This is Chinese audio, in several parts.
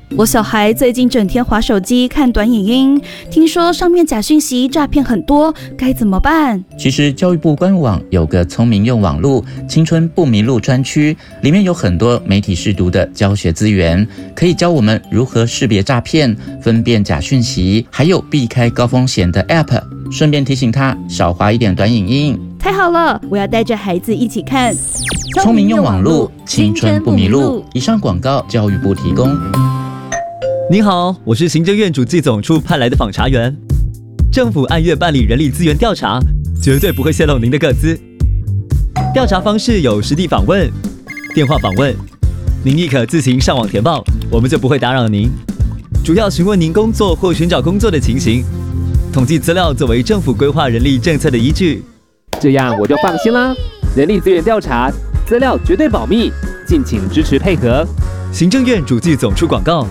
我小孩最近整天滑手机看短影音，听说上面假讯息诈骗很多，该怎么办？ 其实教育部官网有个聪明用网路青春不迷路专区，里面有很多媒体识读的教学资源，可以教我们如何识别诈骗、分辨假讯息，还有避开高风险的 App， 顺便提醒他少滑一点短影音。 太好了，我要带着孩子一起看。 聪明用网路，青春不迷路。以上广告，教育部提供。 您好，我是行政院主计总处派来的访查员。政府按月办理人力资源调查，绝对不会泄露您的个资。调查方式有实地访问、电话访问，您亦可自行上网填报，我们就不会打扰您。主要询问您工作或寻找工作的情形，统计资料作为政府规划人力政策的依据。 这样我就放心啦。人力资源调查资料绝对保密，敬请支持配合。 行政院主计总处广告。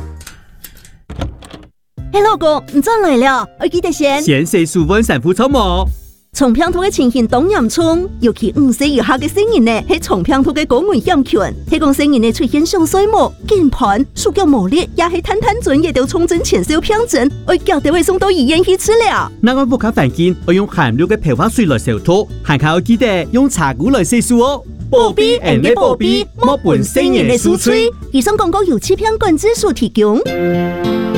嘿，老公，你转来了，我记得先细数温sản phụ草模。 重病兔嘅情形当严重，尤其5歲以下嘅成人呢，係重病兔嘅高危險群。係講成人呢出現上水膜、鍵盤、手腳無力，也係攤轉也都重症前兆病症，我叫佢送到醫院去治療。 那我不卡反見，我用含氯嘅皮花水來消毒，還靠記得用茶壺來細數哦。保庇人的保庇，莫本成人的輸吹。 以上廣告由欺騙管制所提供。